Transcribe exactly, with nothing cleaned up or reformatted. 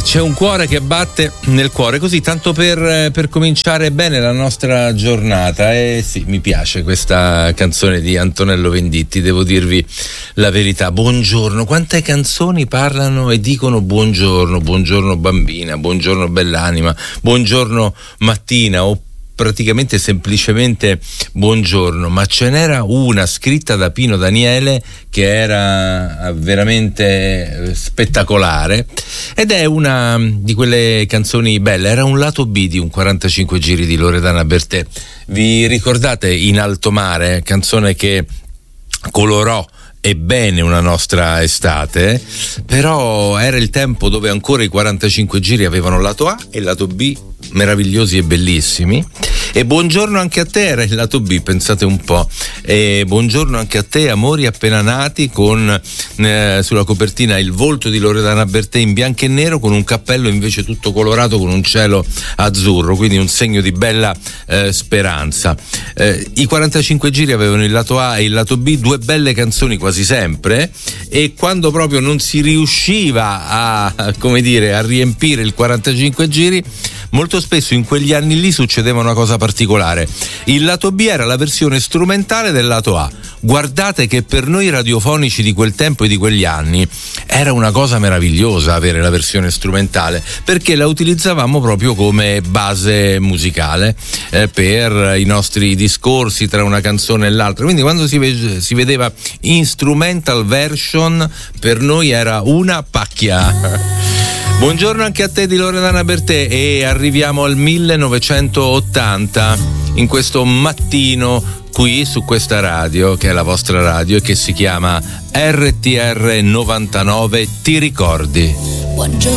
C'è un cuore che batte nel cuore, così tanto per, per cominciare bene la nostra giornata. E sì, mi piace questa canzone di Antonello Venditti, devo dirvi la verità. Buongiorno, quante canzoni parlano e dicono buongiorno, buongiorno bambina, buongiorno bell'anima, buongiorno mattina, o praticamente semplicemente buongiorno, ma ce n'era una scritta da Pino Daniele che era veramente spettacolare ed è una di quelle canzoni belle. Era un lato B di un quarantacinque giri di Loredana Bertè. Vi ricordate In alto mare, canzone che colorò ebbene una nostra estate? Però era il tempo dove ancora i quarantacinque giri avevano lato A e lato B meravigliosi e bellissimi. E buongiorno anche a te era il lato B, pensate un po'. E buongiorno anche a te, amori appena nati, con eh, sulla copertina il volto di Loredana Bertè in bianco e nero, con un cappello invece tutto colorato con un cielo azzurro, quindi un segno di bella eh, speranza. Eh, I quarantacinque giri avevano il lato A e il lato B, due belle canzoni quasi sempre, e quando proprio non si riusciva a, come dire, a riempire il quarantacinque giri, molto spesso in quegli anni lì succedeva una cosa particolare. Il lato B era la versione strumentale del lato A. Guardate che per noi radiofonici di quel tempo e di quegli anni era una cosa meravigliosa avere la versione strumentale, perché la utilizzavamo proprio come base musicale eh, per i nostri discorsi tra una canzone e l'altra. Quindi quando si, ve- si vedeva instrumental version, per noi era una pacchia. Buongiorno anche a te di Loredana Bertè, e arriviamo al millenovecentottanta in questo mattino qui su questa radio che è la vostra radio e che si chiama R T R novantanove. Ti ricordi? Buongiorno